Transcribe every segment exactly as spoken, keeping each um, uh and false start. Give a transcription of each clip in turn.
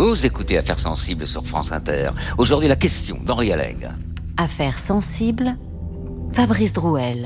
Vous écoutez Affaires sensibles sur France Inter. Aujourd'hui, la question d'Henri Alleg. Affaires sensibles, Fabrice Drouel.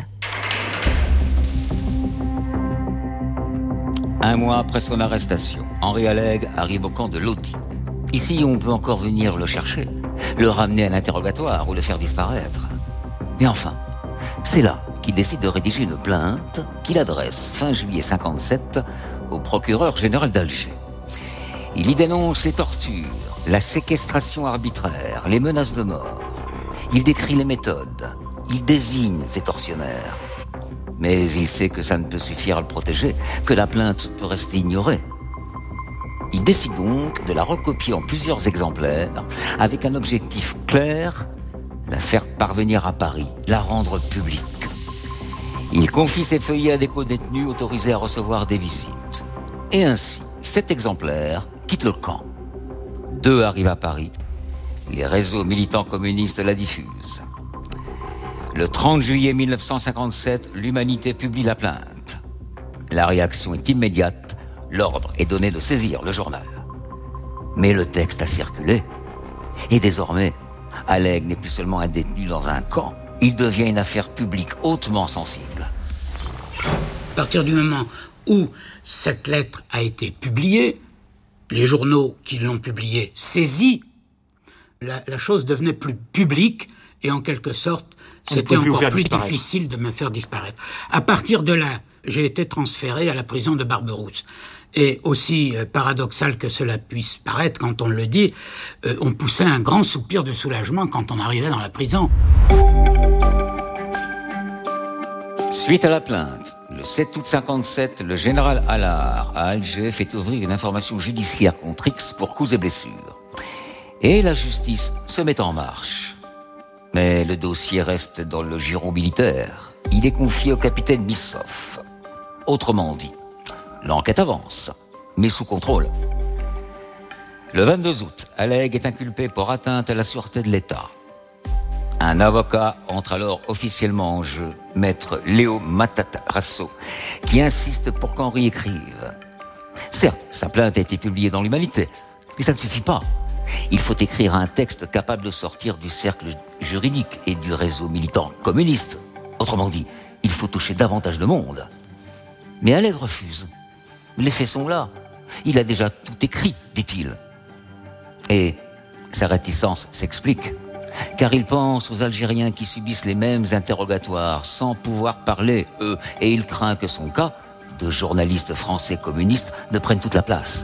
Un mois après son arrestation, Henri Alleg arrive au camp de Lodi. Ici, on peut encore venir le chercher, le ramener à l'interrogatoire ou le faire disparaître. Mais enfin, c'est là qu'il décide de rédiger une plainte qu'il adresse fin juillet cinquante-sept au procureur général d'Alger. Il y dénonce les tortures, la séquestration arbitraire, les menaces de mort. Il décrit les méthodes, il désigne ses tortionnaires. Mais il sait que ça ne peut suffire à le protéger, que la plainte peut rester ignorée. Il décide donc de la recopier en plusieurs exemplaires, avec un objectif clair, la faire parvenir à Paris, la rendre publique. Il confie ses feuillets à des co-détenus autorisés à recevoir des visites. Et ainsi, sept exemplaires quittent le camp. Deux arrivent à Paris. Les réseaux militants communistes la diffusent. Le trente juillet mille neuf cent cinquante-sept, l'Humanité publie la plainte. La réaction est immédiate. L'ordre est donné de saisir le journal. Mais le texte a circulé. Et désormais, Alleg n'est plus seulement un détenu dans un camp. Il devient une affaire publique hautement sensible. À partir du moment où cette lettre a été publiée, les journaux qui l'ont publiée saisis, la, la chose devenait plus publique et en quelque sorte, c'était encore plus difficile de me faire disparaître. À partir de là, j'ai été transféré à la prison de Barberousse. Et aussi euh, paradoxal que cela puisse paraître quand on le dit, euh, on poussait un grand soupir de soulagement quand on arrivait dans la prison. Suite à la plainte, le sept août cinquante-sept, le général Allard à Alger fait ouvrir une information judiciaire contre X pour coups et blessures. Et la justice se met en marche. Mais le dossier reste dans le giron militaire. Il est confié au capitaine Missoff. Autrement dit, l'enquête avance, mais sous contrôle. Le vingt-deux août, Alleg est inculpé pour atteinte à la sûreté de l'État. Un avocat entre alors officiellement en jeu, maître Léo Matarazzo, qui insiste pour qu'Henri écrive. Certes, sa plainte a été publiée dans l'Humanité, mais ça ne suffit pas. Il faut écrire un texte capable de sortir du cercle juridique et du réseau militant communiste. Autrement dit, il faut toucher davantage de monde. Mais Alleg refuse. Les faits sont là. Il a déjà tout écrit, dit-il. Et sa réticence s'explique, car il pense aux Algériens qui subissent les mêmes interrogatoires sans pouvoir parler, eux, et il craint que son cas, de journaliste français communiste, ne prenne toute la place.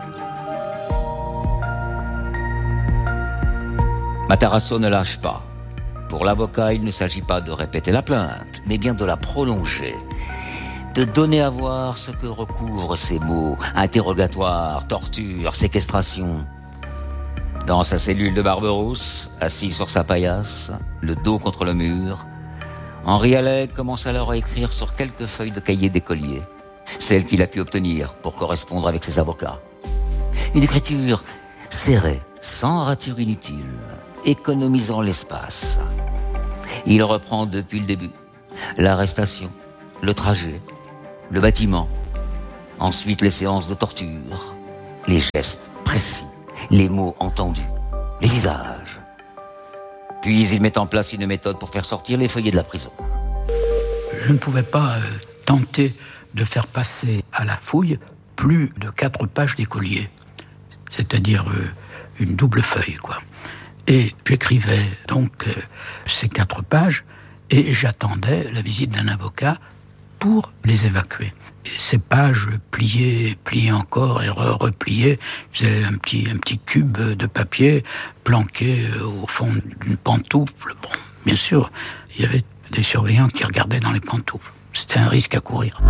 Matarazzo ne lâche pas. Pour l'avocat, il ne s'agit pas de répéter la plainte, mais bien de la prolonger, de donner à voir ce que recouvrent ces mots, interrogatoire, torture, séquestration. Dans sa cellule de Barberousse, assis sur sa paillasse, le dos contre le mur, Henri Alleg commence alors à écrire sur quelques feuilles de cahier d'écolier, celles qu'il a pu obtenir pour correspondre avec ses avocats. Une écriture serrée, sans rature inutile, économisant l'espace. Il reprend depuis le début l'arrestation, le trajet, le bâtiment, ensuite les séances de torture, les gestes précis, les mots entendus, les visages. Puis il met en place une méthode pour faire sortir les feuillets de la prison. Je ne pouvais pas euh, tenter de faire passer à la fouille plus de quatre pages d'écolier, c'est-à-dire euh, une double feuille, quoi. Et j'écrivais donc euh, ces quatre pages et j'attendais la visite d'un avocat pour les évacuer. Et ces pages pliées, pliées encore et repliées, c'est un petit, un petit cube de papier planqué au fond d'une pantoufle. Bon, bien sûr, il y avait des surveillants qui regardaient dans les pantoufles. C'était un risque à courir.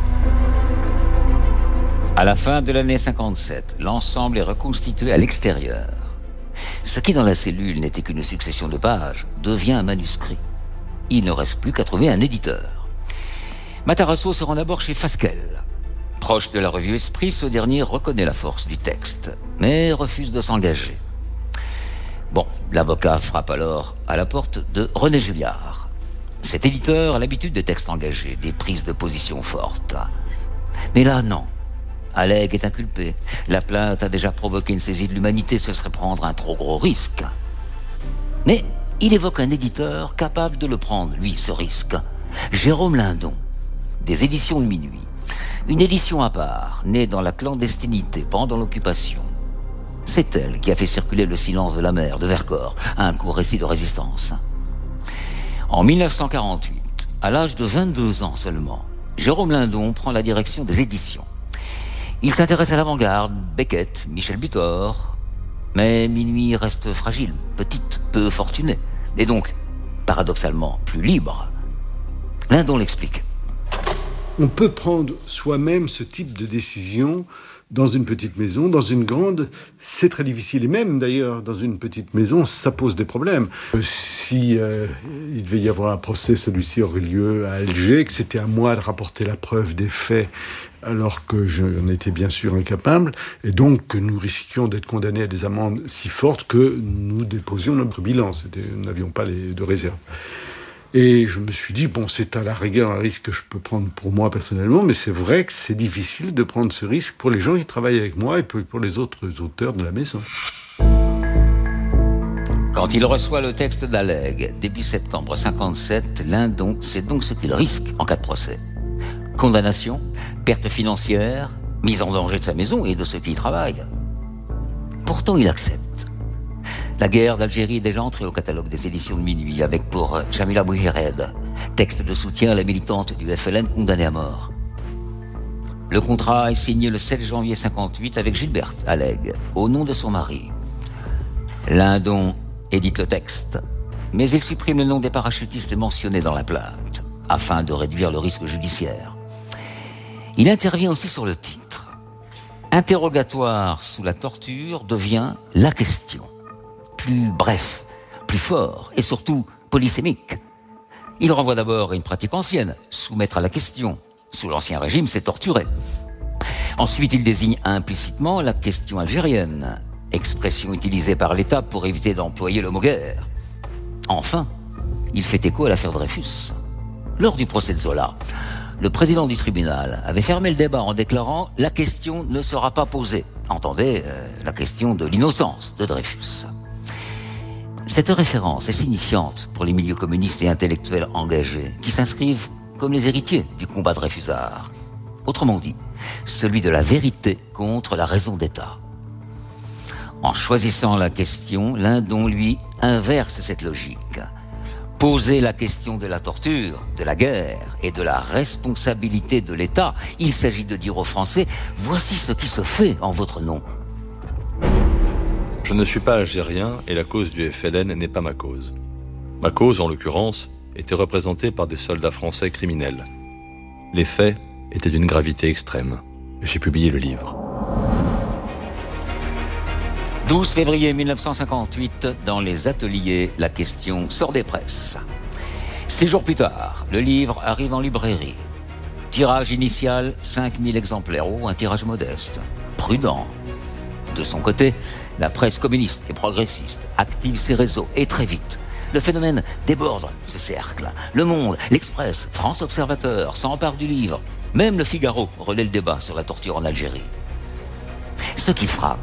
À la fin de l'année cinquante-sept, l'ensemble est reconstitué à l'extérieur. Ce qui, dans la cellule, n'était qu'une succession de pages, devient un manuscrit. Il ne reste plus qu'à trouver un éditeur. Matarazzo se rend d'abord chez Fasquelle. Proche de la revue Esprit, ce dernier reconnaît la force du texte, mais refuse de s'engager. Bon, l'avocat frappe alors à la porte de René Julliard. Cet éditeur a l'habitude des textes engagés, des prises de position fortes. Mais là, non. Alleg est inculpé. La plainte a déjà provoqué une saisie de l'humanité, ce serait prendre un trop gros risque. Mais il évoque un éditeur capable de le prendre, lui, ce risque. Jérôme Lindon, des éditions de Minuit. Une édition à part, née dans la clandestinité pendant l'occupation. C'est elle qui a fait circuler Le silence de la mer de Vercors, un court récit de résistance. En mille neuf cent quarante-huit, à l'âge de vingt-deux ans seulement, Jérôme Lindon prend la direction des éditions. Il s'intéresse à l'avant-garde, Beckett, Michel Butor. Mais Minuit reste fragile, petite, peu fortunée, et donc, paradoxalement, plus libre. Lindon l'explique. On peut prendre soi-même ce type de décision dans une petite maison. Dans une grande, c'est très difficile. Et même, d'ailleurs, dans une petite maison, ça pose des problèmes. Si euh, il devait y avoir un procès, celui-ci aurait lieu à Alger, que c'était à moi de rapporter la preuve des faits, alors que j'en étais bien sûr incapable, et donc que nous risquions d'être condamnés à des amendes si fortes que nous déposions notre bilan. C'était, nous n'avions pas les, de réserve. Et je me suis dit, bon, c'est à la rigueur un risque que je peux prendre pour moi personnellement, mais c'est vrai que c'est difficile de prendre ce risque pour les gens qui travaillent avec moi et pour les autres auteurs de la maison. Quand il reçoit le texte d'Alleg, début septembre cinquante-sept, Lindon sait donc ce qu'il risque en cas de procès. Condamnation, perte financière, mise en danger de sa maison et de ceux qui y travaillent. Pourtant, il accepte. La guerre d'Algérie est déjà entrée au catalogue des éditions de Minuit, avec pour Jamila Bouhired, texte de soutien à la militante du F L N condamnée à mort. Le contrat est signé le sept janvier cinquante-huit avec Gilberte Alleg, au nom de son mari. Lindon édite le texte, mais il supprime le nom des parachutistes mentionnés dans la plainte, afin de réduire le risque judiciaire. Il intervient aussi sur le titre. Interrogatoire sous la torture devient la question. Plus bref, plus fort et surtout polysémique. Il renvoie d'abord à une pratique ancienne, soumettre à la question. Sous l'Ancien Régime, c'est torturer. Ensuite, il désigne implicitement la question algérienne, expression utilisée par l'État pour éviter d'employer le mot guerre. Enfin, il fait écho à l'affaire Dreyfus. Lors du procès de Zola, le président du tribunal avait fermé le débat en déclarant « La question ne sera pas posée ». Entendez, euh, la question de l'innocence de Dreyfus. Cette référence est signifiante pour les milieux communistes et intellectuels engagés, qui s'inscrivent comme les héritiers du combat Dreyfusard. Autrement dit, celui de la vérité contre la raison d'État. En choisissant la question, Lindon, lui, inverse cette logique. Poser la question de la torture, de la guerre et de la responsabilité de l'État, il s'agit de dire aux Français « Voici ce qui se fait en votre nom ». Je ne suis pas algérien et la cause du F L N n'est pas ma cause. Ma cause, en l'occurrence, était représentée par des soldats français criminels. Les faits étaient d'une gravité extrême. J'ai publié le livre. douze février mille neuf cent cinquante-huit, dans les ateliers, la question sort des presses. Six jours plus tard, le livre arrive en librairie. Tirage initial, cinq mille exemplaires. Oh, un tirage modeste. Prudent. De son côté, la presse communiste et progressiste active ses réseaux et très vite. Le phénomène déborde ce cercle. Le Monde, l'Express, France Observateur s'emparent du livre. Même le Figaro relaie le débat sur la torture en Algérie. Ce qui frappe,